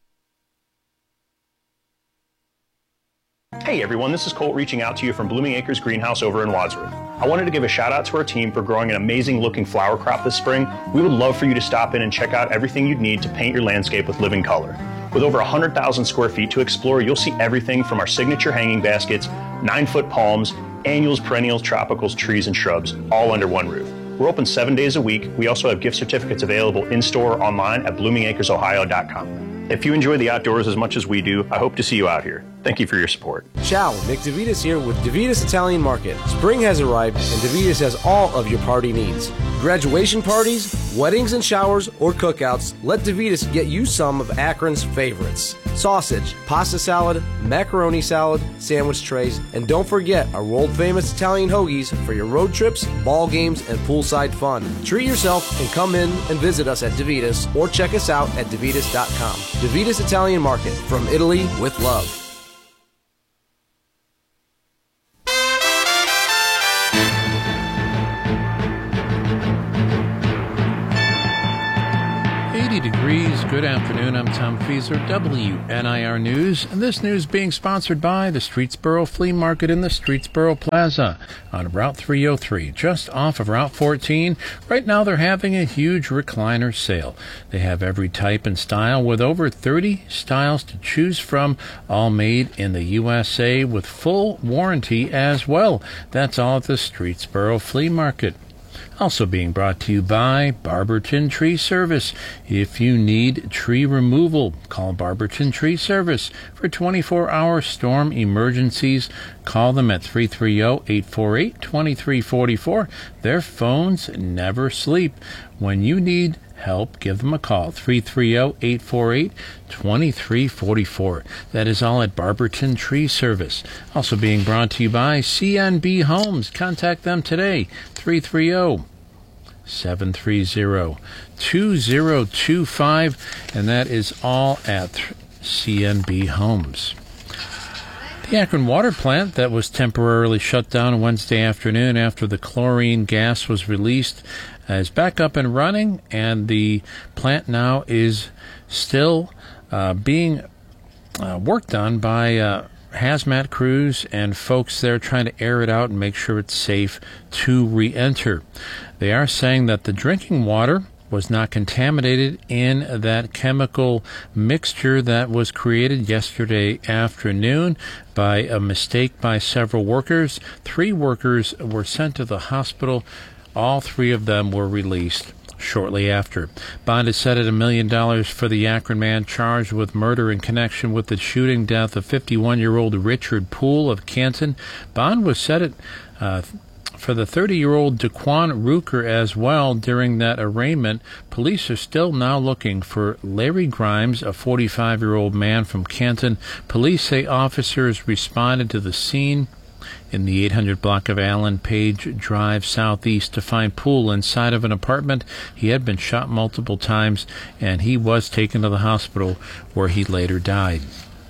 Hey everyone, this is Colt reaching out to you from Blooming Acres Greenhouse over in Wadsworth. I wanted to give a shout out to our team for growing an amazing looking flower crop this spring. We would love for you to stop in and check out everything you'd need to paint your landscape with living color. With over one hundred thousand square feet to explore, you'll see everything from our signature hanging baskets, nine foot palms, annuals, perennials, tropicals, trees, and shrubs, all under one roof. We're open seven days a week. We also have gift certificates available in-store or online at blooming acres ohio dot com. If you enjoy the outdoors as much as we do, I hope to see you out here. Thank you for your support. Ciao, Nick DeVitas here with DeVitas Italian Market. Spring has arrived and DeVitas has all of your party needs. Graduation parties, weddings and showers, or cookouts, let DeVitas get you some of Akron's favorites. Sausage, pasta salad, macaroni salad, sandwich trays, and don't forget our world-famous Italian hoagies for your road trips, ball games, and poolside fun. Treat yourself and come in and visit us at DeVitas or check us out at devitas dot com. DeVitas Italian Market, from Italy with love. Good afternoon. I'm Tom Feaser, W N I R News, and this news being sponsored by the Streetsboro Flea Market in the Streetsboro Plaza on Route three oh three, just off of Route fourteen. Right now they're having a huge recliner sale. They have every type and style with over thirty styles to choose from, all made in the U S A with full warranty as well. That's all at the Streetsboro Flea Market. Also being brought to you by Barberton Tree Service. If you need tree removal, call Barberton Tree Service. For twenty-four hour storm emergencies, call them at three three zero, eight four eight, two three four four. Their phones never sleep. When you need help, give them a call, three three zero, eight four eight, two three four four. That is all at Barberton Tree Service. Also being brought to you by C N B Homes. Contact them today, three three zero, seven three zero, two zero two five, and that is all at C N B Homes. The Akron water plant that was temporarily shut down Wednesday afternoon after the chlorine gas was released is back up and running, and the plant now is still uh, being uh, worked on by uh, hazmat crews and folks there trying to air it out and make sure it's safe to re-enter. They are saying that the drinking water was not contaminated in that chemical mixture that was created yesterday afternoon by a mistake by several workers. Three workers were sent to the hospital. All three of them were released shortly after. Bond is set at a million dollars for the Akron man charged with murder in connection with the shooting death of fifty-one-year-old Richard Poole of Canton. Bond was set at uh, for the thirty-year-old Daquan Ruker as well during that arraignment. Police are still now looking for Larry Grimes, a forty-five-year-old man from Canton. Police say officers responded to the scene in the eight hundred block of Allen Page Drive southeast to find Poole inside of an apartment. He had been shot multiple times, and he was taken to the hospital where he later died.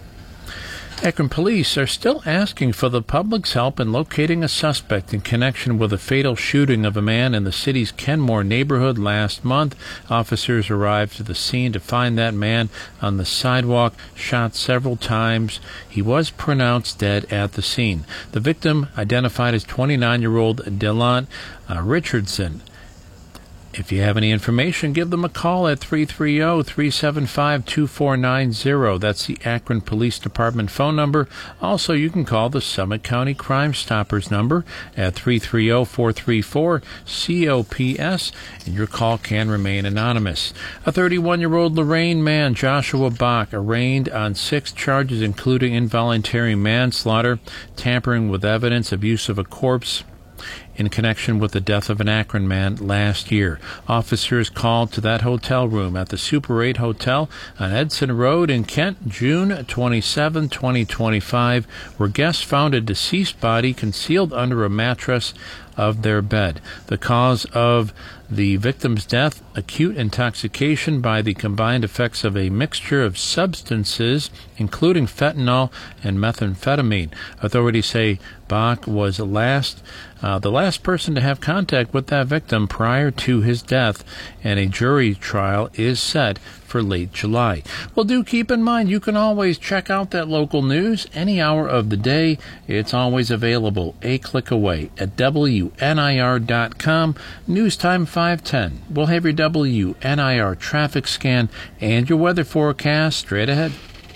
Akron police are still asking for the public's help in locating a suspect in connection with a fatal shooting of a man in the city's Kenmore neighborhood last month. Officers arrived to the scene to find that man on the sidewalk, shot several times. He was pronounced dead at the scene. The victim, identified as twenty-nine-year-old Delon uh, Richardson. If you have any information, give them a call at three three zero, three seven five, two four nine zero. That's the Akron Police Department phone number. Also, you can call the Summit County Crime Stoppers number at three three zero, four three four, C O P S, and your call can remain anonymous. A thirty-one-year-old Lorain man, Joshua Bach, arraigned on six charges, including involuntary manslaughter, tampering with evidence, abuse of a corpse, in connection with the death of an Akron man last year. Officers called to that hotel room at the Super eight Hotel on Edson Road in Kent, June twenty-seventh, twenty twenty-five, where guests found a deceased body concealed under a mattress of their bed. The cause of the victim's death, acute intoxication by the combined effects of a mixture of substances, including fentanyl and methamphetamine. Authorities say Bach was last, uh, the last person to have contact with that victim prior to his death, and a jury trial is set for late July. Well, do keep in mind you can always check out that local news any hour of the day. It's always available a click away at W N I R dot com. News time five ten. We'll have your W N I R traffic scan and your weather forecast straight ahead.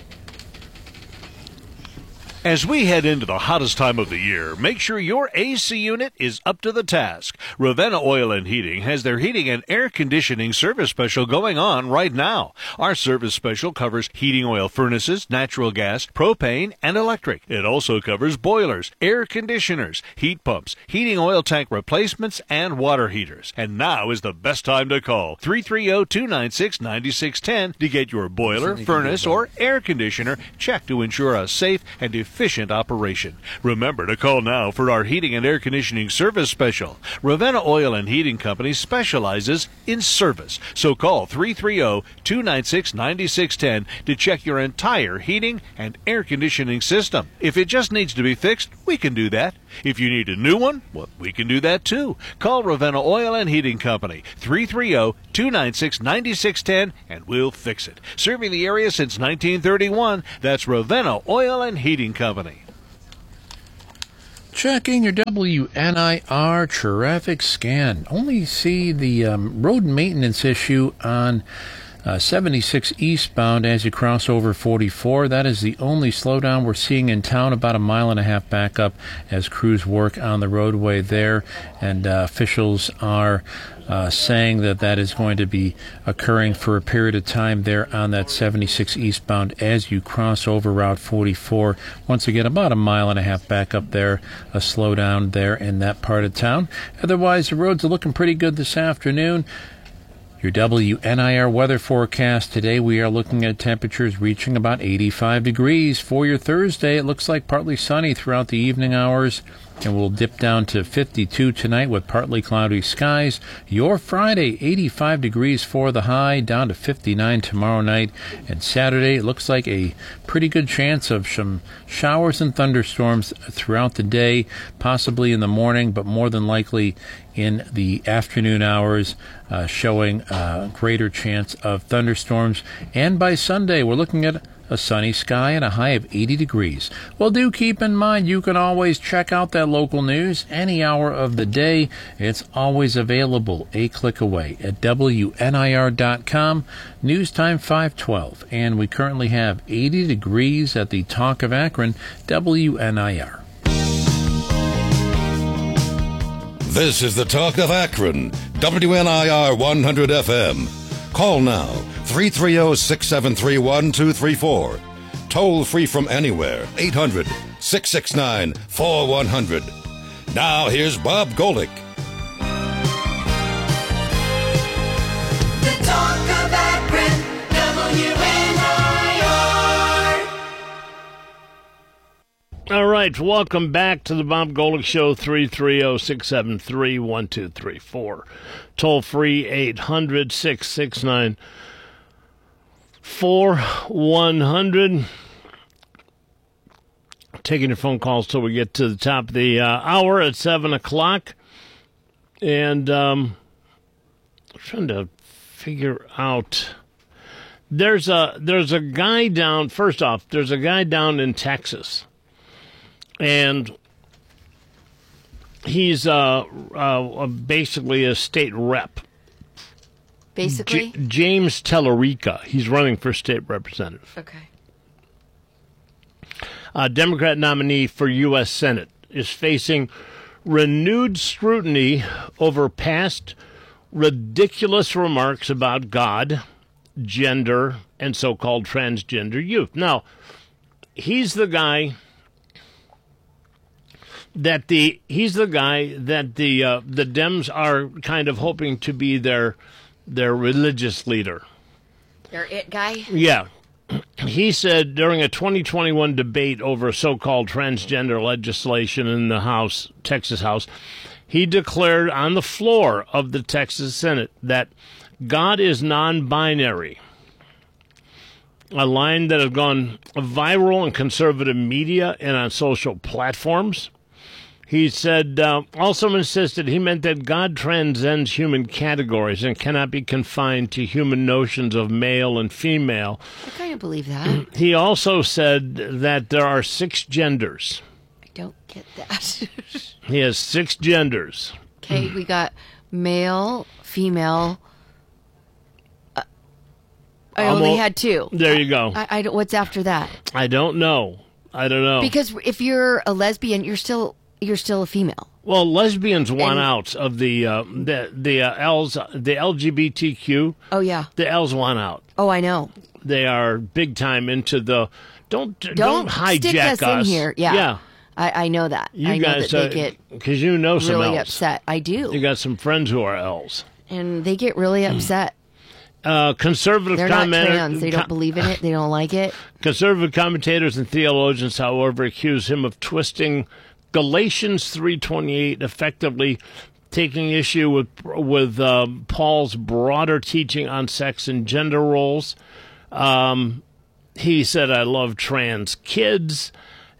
As we head into the hottest time of the year, make sure your A C unit is up to the task. Ravenna Oil and Heating has their heating and air conditioning service special going on right now. Our service special covers heating oil furnaces, natural gas, propane, and electric. It also covers boilers, air conditioners, heat pumps, heating oil tank replacements, and water heaters. And now is the best time to call three three zero, two nine six, nine six one zero to get your boiler, furnace, or air conditioner checked to ensure a safe and efficient efficient operation. Remember to call now for our heating and air conditioning service special. Ravenna Oil and Heating Company specializes in service. So call three three zero, two nine six, nine six one zero to check your entire heating and air conditioning system. If it just needs to be fixed, we can do that. If you need a new one, well, we can do that too. Call Ravenna Oil and Heating Company, three three zero, two nine six, nine six one zero, and we'll fix it. Serving the area since nineteen thirty-one, that's Ravenna Oil and Heating Company. Checking your W N I R traffic scan. Only see the um, road maintenance issue on uh, seventy-six eastbound as you cross over forty-four. That is the only slowdown we're seeing in town, about a mile and a half back up as crews work on the roadway there. And uh, officials are uh, saying that that is going to be occurring for a period of time there on that seventy-six eastbound as you cross over Route forty-four. Once again, about a mile and a half back up there, a slowdown there in that part of town. Otherwise, the roads are looking pretty good this afternoon. Your W N I R weather forecast today, we are looking at temperatures reaching about eighty-five degrees. For your Thursday, it looks like partly sunny throughout the evening hours, and we'll dip down to fifty-two tonight with partly cloudy skies. Your Friday, eighty-five degrees for the high, down to fifty-nine tomorrow night. And Saturday, it looks like a pretty good chance of some showers and thunderstorms throughout the day, possibly in the morning, but more than likely in the afternoon hours, uh, showing a greater chance of thunderstorms. And by Sunday, we're looking at a sunny sky and a high of eighty degrees. Well, do keep in mind you can always check out that local news any hour of the day. It's always available a click away at W N I R dot com. News time five twelve. And we currently have eighty degrees at the Talk of Akron, W N I R. This is the Talk of Akron, W N I R one hundred F M. Call now, three three zero, six seven three, one two three four. Toll free from anywhere, eight hundred, six six nine, four one zero zero. Now here's Bob Golick. The Talk of Akron, W N I R. All right, welcome back to the Bob Golick Show, three three zero, six seven three, one two three four. Toll free, eight hundred, six six nine, four one zero zero. Taking your phone calls till we get to the top of the uh, hour at seven o'clock. And um, I'm trying to figure out... There's a, there's a guy down... First off, there's a guy down in Texas. And he's uh, uh, basically a state rep. Basically? J- James Tellerica. He's running for state representative. Okay. A Democrat nominee for U S Senate is facing renewed scrutiny over past ridiculous remarks about God, gender, and so-called transgender youth. Now, he's the guy... That the he's the guy that the uh, the Dems are kind of hoping to be their their religious leader. Their it guy? Yeah. He said during a twenty twenty-one debate over so-called transgender legislation in the House, Texas House, he declared on the floor of the Texas Senate that God is non-binary. A line that has gone viral in conservative media and on social platforms. He said, uh, also insisted he meant that God transcends human categories and cannot be confined to human notions of male and female. I kind of believe that. He also said that there are six genders. I don't get that. He has six genders. Okay, we got male, female. Uh, I Almost, only had two. There you go. I, I don't, what's after that? I don't know. I don't know. Because if you're a lesbian, you're still... You're still a female. Well, lesbians want and, out of the uh, the the uh, L's, the L G B T Q. Oh yeah, the L's want out. Oh, I know. They are big time into the don't don't, don't hijack stick us, us in here. Yeah, yeah. I, I know that. You I know guys that they get because you know some really L's. upset. I do. You got some friends who are L's, and they get really upset. Uh, conservative They're not commentators. trans. They don't believe in it. They don't like it. Conservative commentators and theologians, however, accuse him of twisting Galatians three twenty-eight, effectively taking issue with with uh, Paul's broader teaching on sex and gender roles. Um, he said, "I love trans kids,"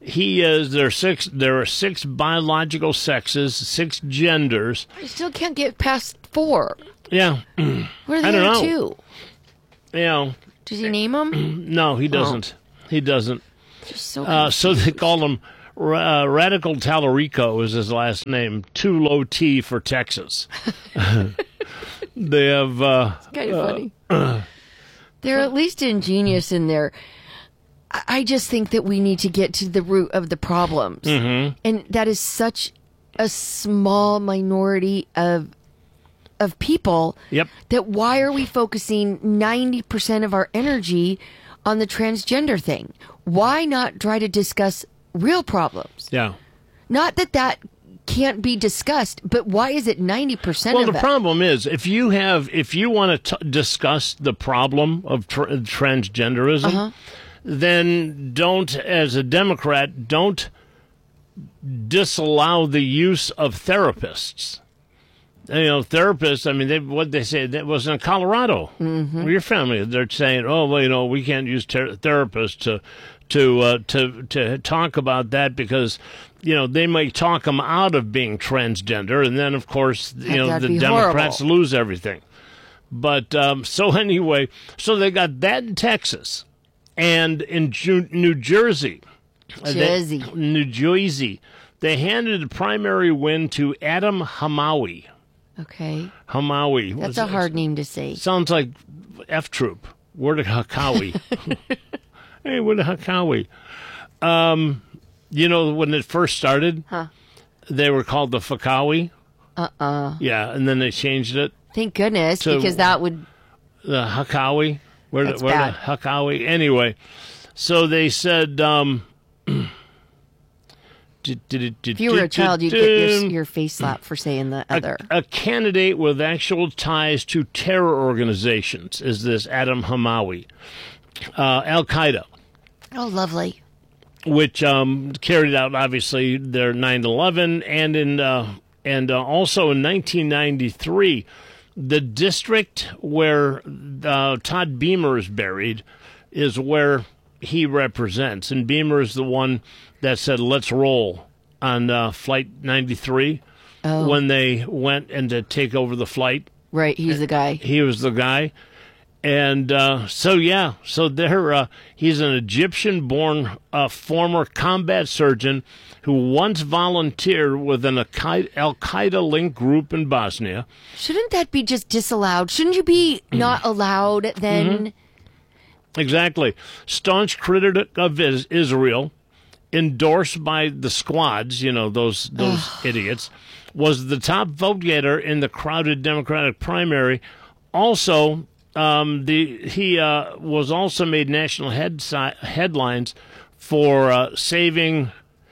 he is. There are six. There are six biological sexes, six genders. I still can't get past four. Yeah. What are the I don't other know. two? You know. Does he name them? No, he doesn't. Oh. He doesn't. Just so. Uh, so they call him uh, Radical Tallarico is his last name. Too low T for Texas. They have. Uh, it's kind of uh, funny. Uh, They're at least ingenious in their. I just think that we need to get to the root of the problems. Mm-hmm. And that is such a small minority of of people. Yep. That why are we focusing ninety percent of our energy on the transgender thing? Why not try to discuss real problems? Yeah. Not that that can't be discussed, but why is it ninety percent well, of the it? problem is if you have if you want to t- discuss the problem of tr- transgenderism, Uh-huh. then don't, as a Democrat, don't disallow the use of therapists. You know, therapists, I mean, they, what they say, that was in Colorado. Mm-hmm. Your family, they're saying, oh, well, you know, we can't use ter- therapists to to uh, to to talk about that because, you know, they might talk them out of being transgender. And then, of course, you That- know, that'd the be Democrats horrible. lose everything. But um, so anyway, so they got that in Texas. And in Ju- New Jersey, uh, they- Jersey. New Jersey, they handed the primary win to Adam Hamawi. Okay. Hamawi. That's Was- a hard name to say. Sounds like F Troop. Where the Hakawi? Hey, where the Hakawi? Um, you know, when it first started, Huh. they were called the Fakawi. Uh-uh. Yeah, and then they changed it. Thank goodness, To- because that would... The Hakawi. Where That's the, where bad. the Hakawi? Anyway, so they said. Um, If you were a child, you'd get your, your face slapped for saying the other. A, a candidate with actual ties to terror organizations is this Adam Hamawi, uh, Al Qaeda, Oh, lovely. which um, carried out obviously their nine eleven, and in uh, and uh, also in nineteen ninety-three, the district where uh, Todd Beamer is buried is where he represents, and Beamer is the one that said "Let's roll" on uh, Flight ninety-three Oh. when they went and to take over the flight. Right, he's the guy. He was the guy. And uh, so, yeah, so there, uh, he's an Egyptian-born uh, former combat surgeon who once volunteered with an Al Qaeda-linked group in Bosnia. Shouldn't that be just disallowed? Shouldn't you be not allowed then? Mm-hmm. Exactly. Staunch critic of is- Israel, endorsed by the squads, you know, those those idiots, was the top vote getter in the crowded Democratic primary. Also, um, the he uh, was also made national head headlines for uh, saving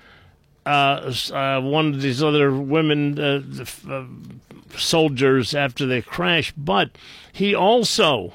uh, uh, one of these other women uh, uh, soldiers after they crashed. But he also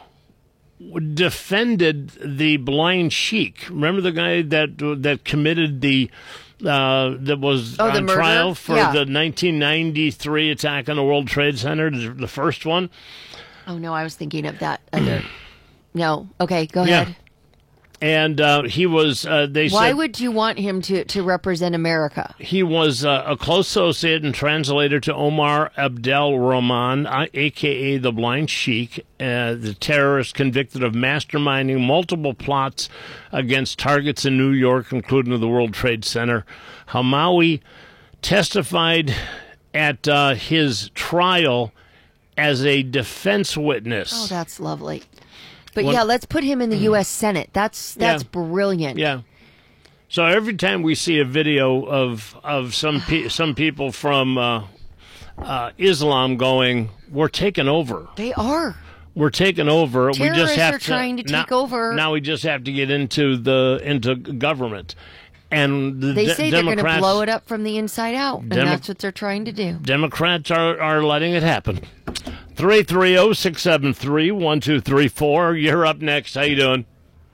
defended the blind sheik. Remember the guy that that committed the uh, that was Oh, the on murder? trial for Yeah. the nineteen ninety-three attack on the World Trade Center, the the first one. Oh, no, I was thinking of that other. No. Okay, go Yeah. ahead. And uh, he was. Uh, they Why said would you want him to, to represent America? he was uh, a close associate and translator to Omar Abdel Rahman, uh, a k a the Blind Sheik, uh, the terrorist convicted of masterminding multiple plots against targets in New York, including the World Trade Center. Hamawi testified at uh, his trial as a defense witness. Oh, that's lovely. But What- yeah, let's put him in the U S Senate. That's that's Yeah. brilliant. Yeah. So every time we see a video of of some pe- some people from uh, uh, Islam going, we're taking over. They are. We're taking over. we Terrorists just have are to, trying to now, take over. Now we just have to get into the into government, and the They de- say they're going to Democrats blow it up from the inside out, and Demo- that's what they're trying to do. Democrats are, are letting it happen. three three zero, six seven three, one two three four. You're up next. How you doing?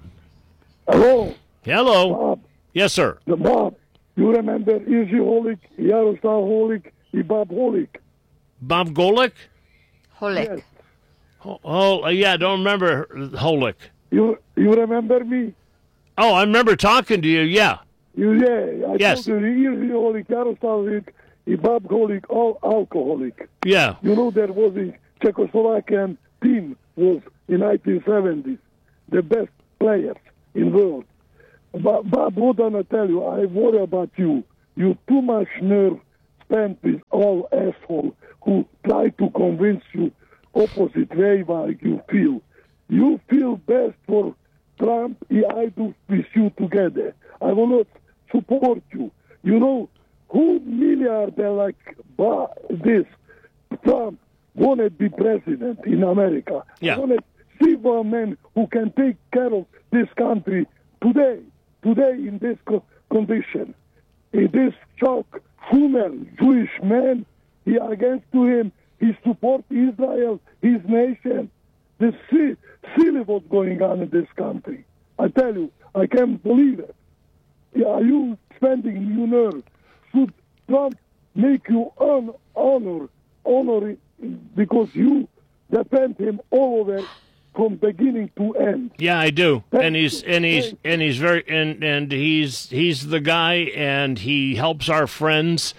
Hello. Hello. Bob. Yes, sir. The Bob. You remember Easy Holik, Yaroslav Holik, and Bob Holik? Bob Golick? Holik. Yes. Oh, oh, yeah, I don't remember Holick. You you remember me? Oh, I remember talking to you, yeah. You, yeah, I Yes. told you, Irving Holik, Jaroslav Holik, and Bob Holik, all alcoholic. Yeah. You know, there was a Czechoslovakian team was in nineteen seventies, the best players in the world. But, Bob, what am I tell you? I worry about you. You too much nerve spent with all asshole who try to convince you opposite way like you feel. You feel best for Trump, I do with you together. I will not support you. You know, who milliardaire like bah, this Trump want to be president in America? Yeah. I want to see one man who can take care of this country today, today in this co- condition. In this shock, human Jewish man, he against to him, he support Israel, his nation. This see, silly what's going on in this country. I tell you, I can't believe it. Yeah, are you spending your nerve? Should Trump make you un- honor, honor it because you defend him all over from beginning to end? Yeah, I do. Thank and he's you. and he's Thank and he's very and and he's he's the guy, and he helps our friends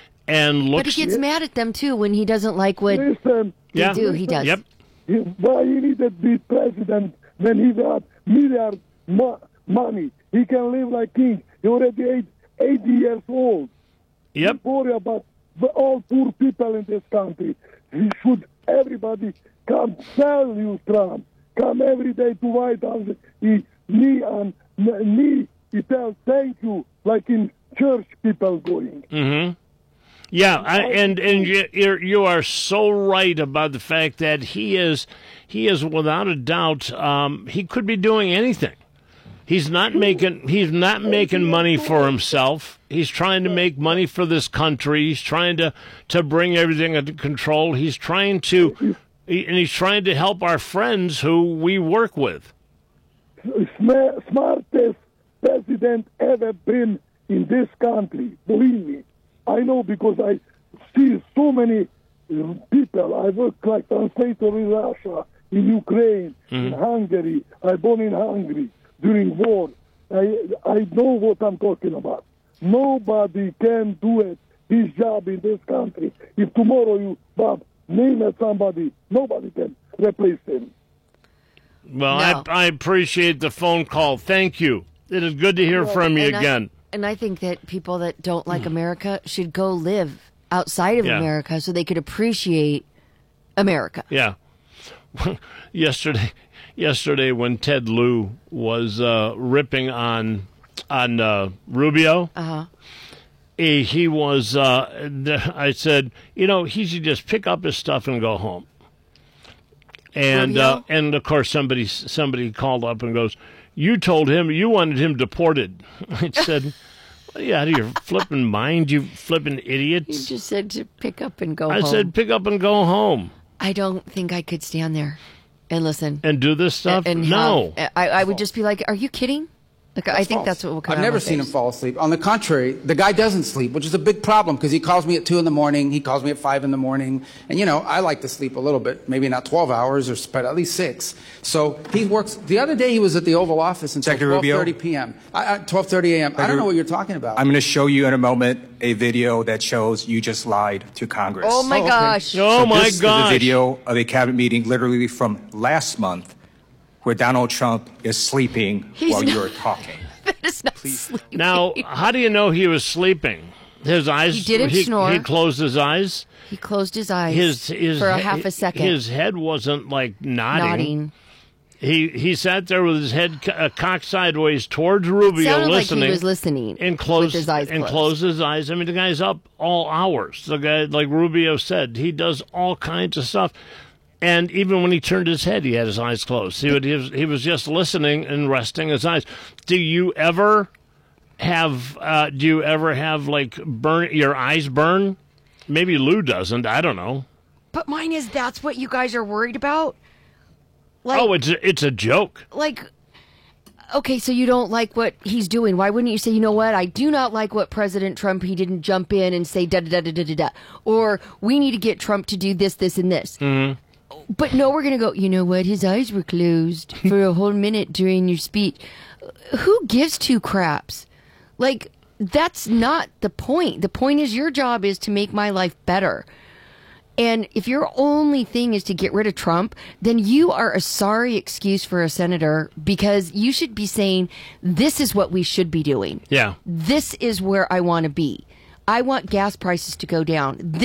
and But looks. he gets mad at them too when he doesn't like what Listen, they Yeah. do. He does. Yep. He- why he needed to be president when he got milliard mo- money? He can live like king. He already eight, eighty years old. Yep. Don't worry about the, all poor people in this country. He should, everybody come tell you, Trump. Come every day to White House. He knee and knee. He tell thank you like in church people going. Mm-hmm. Yeah, I, and and you you're, you are so right about the fact that he is he is without a doubt um, he could be doing anything. He's not making he's not making money for himself. He's trying to make money for this country. He's trying to, to bring everything under control. He's trying to he, and he's trying to help our friends who we work with. Sma- smartest president ever been in this country. Believe me, I know because I see so many uh, people. I work like translator in Russia, in Ukraine, in Hungary. I born in Hungary during war. I I know what I'm talking about. Nobody can do it. His job in this country. If tomorrow you, Bob, name it somebody, nobody can replace him. Well, No. I I appreciate the phone call. Thank you. It is good to hear from you And I- again. and I think that people that don't like America should go live outside of Yeah. America so they could appreciate America. Yeah. yesterday, yesterday when Ted Lieu was uh, ripping on on uh, Rubio, Uh-huh. he, he was. Uh, th- I said, you know, he should just pick up his stuff and go home. And uh, Rubio? and of course somebody somebody called up and goes, you told him you wanted him deported. I said, what are you out of your flipping mind, you flipping You idiots? just said to pick up and go I home. said, pick up and go home I don't think I could stand there and listen. and do this stuff. And no. have- I, I would just be like, are you kidding? Like, I think false. that's what will come I've out never of my seen him face. fall asleep. On the contrary, the guy doesn't sleep, which is a big problem because he calls me at two in the morning. He calls me at five in the morning. And, you know, I like to sleep a little bit, maybe not twelve hours, or but at least six. So he works. The other day he was at the Oval Office until Secretary twelve Rubio. thirty p.m. I, I, twelve thirty a.m. I don't know what you're talking about. I'm going to show you in a moment a video that shows you just lied to Congress. Oh, my Oh, okay. gosh. Oh, So my this gosh. is a video of a cabinet meeting literally from last month where Donald Trump is sleeping He's while not- you're talking. That is not sleeping. Now, how do you know he was sleeping? His eyes. He didn't he, snore. He closed his eyes. He closed his eyes His his for a he- half a second. His head wasn't like nodding. nodding. He he sat there with his head co- uh, cocked sideways towards Rubio, Sounded like listening. he was listening and closed with his eyes and closed. closed his eyes. I mean, the guy's up all hours. The guy, like Rubio said, he does all kinds of stuff. And even when he turned his head, he had his eyes closed. He would he was, he was just listening and resting his eyes. Do you ever have? Uh, do you ever have like burn your eyes burn? Maybe Lou doesn't. I don't know. But mine is that's what you guys are worried about? Like, oh, it's a, it's a joke. like, okay, so you don't like what he's doing. Why wouldn't you say, you know what? I do not like what President Trump, he didn't jump in and say da da da da da da. Or we need to get Trump to do this, this, and this. Mm-hmm. But no, we're going to go, you know what? His eyes were closed for a whole minute during your speech. Who gives two craps? Like, that's not the point. The point is your job is to make my life better. And if your only thing is to get rid of Trump, then you are a sorry excuse for a senator, because you should be saying, this is what we should be doing. Yeah. This is where I want to be. I want gas prices to go down.